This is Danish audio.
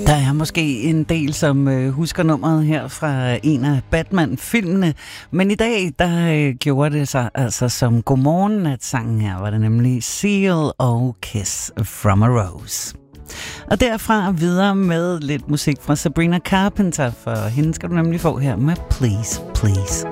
Der er måske en del, som husker nummeret her fra en af Batman-filmene, men i dag, der gjorde det sig altså som Godmorgen, at sangen her var det nemlig Seal og Kiss from a Rose. Og derfra videre med lidt musik fra Sabrina Carpenter, for hende skal du nemlig få her med Please, Please.